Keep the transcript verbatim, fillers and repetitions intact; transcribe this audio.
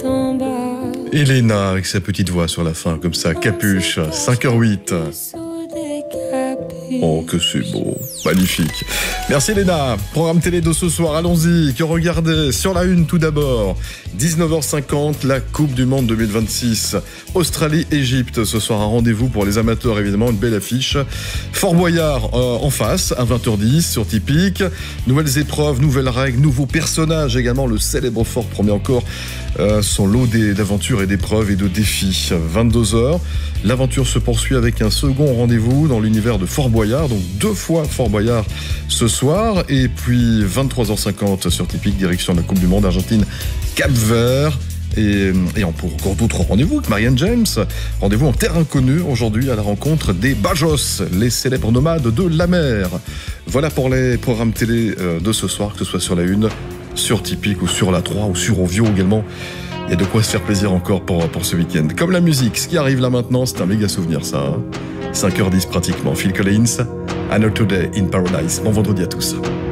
en bas. Elena avec sa petite voix sur la fin, comme ça, capuche, cinq heures huit. Oh, que c'est beau. Magnifique. Merci Elena. Programme télé de ce soir, allons-y. Que regarder sur la une tout d'abord. dix-neuf heures cinquante, la Coupe du Monde deux mille vingt-six. Australie-Égypte. Ce soir, un rendez-vous pour les amateurs, évidemment. Une belle affiche. Fort Boyard euh, en face, à vingt heures dix, sur Typique. Nouvelles épreuves, nouvelles règles, nouveaux personnages également. Le célèbre Fort promet encore euh, son lot d'aventures et d'épreuves et de défis. vingt-deux heures. L'aventure se poursuit avec un second rendez-vous dans l'univers de Fort Boyard, donc deux fois Fort Boyard ce soir, et puis vingt-trois heures cinquante sur Typique, direction de la Coupe du Monde Argentine-Cap-Vert. Et, et pour encore d'autres rendez-vous avec Marianne James. Rendez-vous en terre inconnue aujourd'hui à la rencontre des Bajos, les célèbres nomades de la mer. Voilà pour les programmes télé de ce soir, que ce soit sur la une, sur Typique ou sur la trois ou sur Ovio également. Il y a de quoi se faire plaisir encore pour, pour ce week-end. Comme la musique, ce qui arrive là maintenant, c'est un méga souvenir ça. Hein, cinq heures dix pratiquement. Phil Collins, Another Day in Paradise. Bon vendredi à tous.